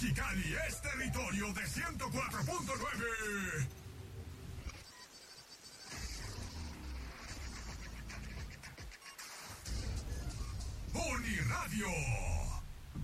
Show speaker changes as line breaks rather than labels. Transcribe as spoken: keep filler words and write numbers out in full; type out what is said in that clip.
Mexicali es territorio de ciento cuatro punto nueve. Uniradio.